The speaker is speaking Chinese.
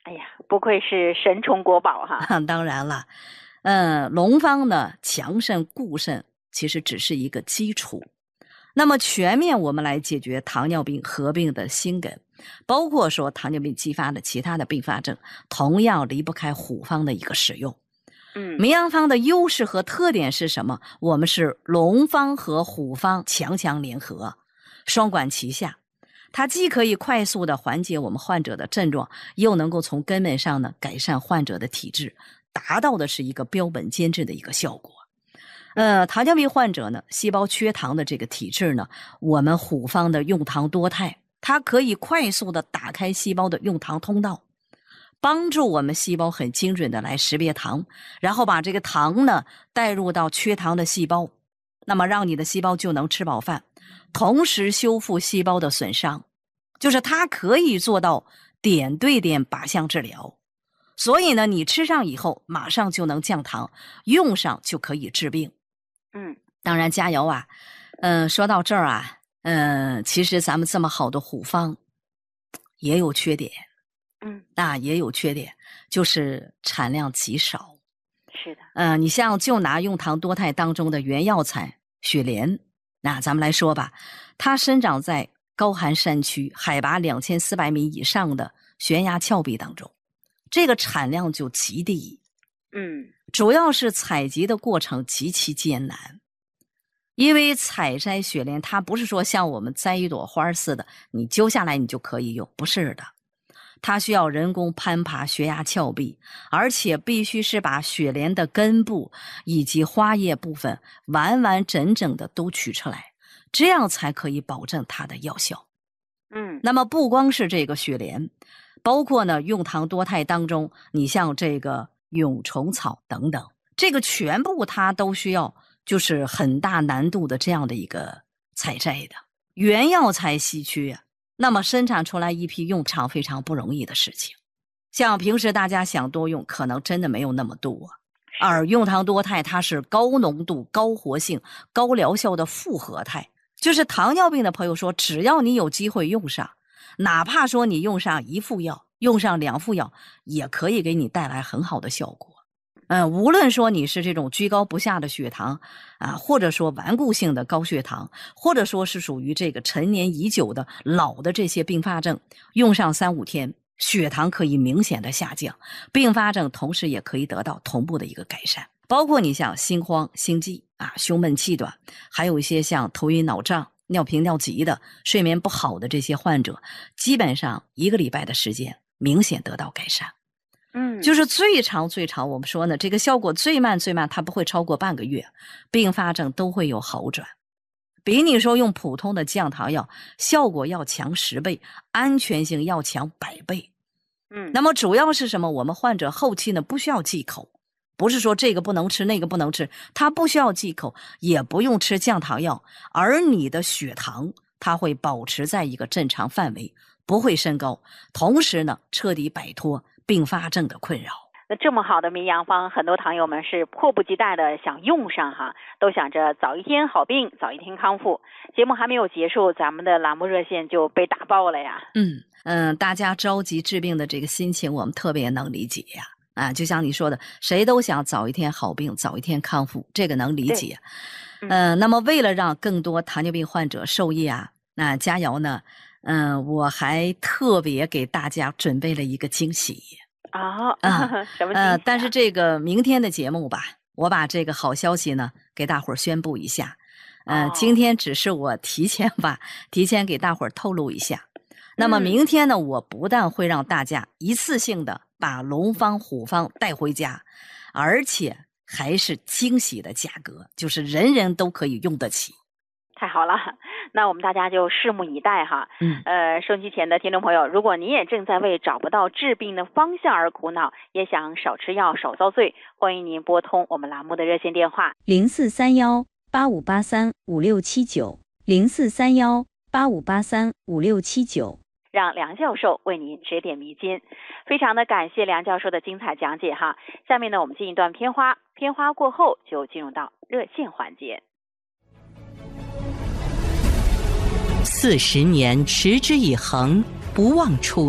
哎呀，不愧是神虫国宝哈。 当然了，龙方呢，强肾固肾其实只是一个基础。那么全面我们来解决糖尿病合并的心梗，包括说糖尿病激发的其他的并发症，同样离不开虎方的一个使用。名扬方的优势和特点是什么？我们是龙方和虎方强强联合，双管齐下。它既可以快速的缓解我们患者的症状，又能够从根本上呢改善患者的体质，达到的是一个标本兼治的一个效果。糖尿病患者呢，细胞缺糖的这个体质呢，我们虎方的用糖多肽，它可以快速的打开细胞的用糖通道，帮助我们细胞很精准的来识别糖，然后把这个糖呢带入到缺糖的细胞，那么让你的细胞就能吃饱饭，同时修复细胞的损伤，就是它可以做到点对点靶向治疗。所以呢，你吃上以后马上就能降糖，用上就可以治病。当然加油啊。说到这儿啊，其实咱们这么好的虎方也有缺点。也有缺点，就是产量极少。 是的。 你像就拿用糖多肽当中的原药材雪莲，那咱们来说吧，它生长在高寒山区，海拔2400米以上的悬崖峭壁当中，这个产量就极低。主要是采集的过程极其艰难。因为采摘雪莲，它不是说像我们摘一朵花似的，你揪下来你就可以用，不是的。它需要人工攀爬悬崖峭壁，而且必须是把雪莲的根部以及花叶部分完完整整的都取出来，这样才可以保证它的药效。那么不光是这个雪莲，包括呢用糖多肽当中，你像这个蛹虫草等等，这个全部它都需要就是很大难度的这样的一个采摘的，原药材稀缺啊，那么生产出来一批用场非常不容易的事情。像平时大家想多用，可能真的没有那么多。而用糖多肽它是高浓度、高活性、高疗效的复合肽，就是糖尿病的朋友说，只要你有机会用上，哪怕说你用上1副药，用上2副药，也可以给你带来很好的效果。无论说你是这种居高不下的血糖或者说顽固性的高血糖，或者说是属于这个陈年已久的老的这些并发症，用上3-5天，血糖可以明显的下降，并发症同时也可以得到同步的一个改善。包括你像心慌、心悸胸闷气短，还有一些像头晕脑胀、尿频尿急的、睡眠不好的这些患者，基本上1个礼拜的时间明显得到改善。就是最长我们说呢，这个效果最慢它不会超过半个月，并发症都会有好转，比你说用普通的降糖药效果要强10倍，安全性要强100倍。那么主要是什么？我们患者后期呢不需要忌口，不是说这个不能吃那个不能吃，他不需要忌口，也不用吃降糖药，而你的血糖它会保持在一个正常范围，不会升高，同时呢彻底摆脱并发症的困扰。 那这么好的名扬方，很多糖友们是迫不及待的想用上哈，都想着早一天好病，早一天康复。节目还没有结束，咱们的栏目热线就被打爆了呀。 大家着急治病的这个心情，我们特别能理解呀。就像你说的，谁都想早一天好病，早一天康复，这个能理解。那么为了让更多糖尿病患者受益那佳瑶呢，我还特别给大家准备了一个惊喜。 什么惊喜但是这个明天的节目吧，我把这个好消息呢给大伙儿宣布一下。今天只是我提前给大伙儿透露一下。那么明天呢，我不但会让大家一次性的把龙方虎方带回家，而且还是惊喜的价格，就是人人都可以用得起。 太好了，那我们大家就拭目以待哈。收音机前的听众朋友，如果你也正在为找不到治病的方向而苦恼，也想少吃药少遭罪，欢迎您拨通我们栏目的热线电话 0431-8583-5679，0431-8583-5679， 让梁教授为您指点迷津。非常的感谢梁教授的精彩讲解哈。下面呢，我们进一段片花过后就进入到热线环节。 40年持之以恒，不忘初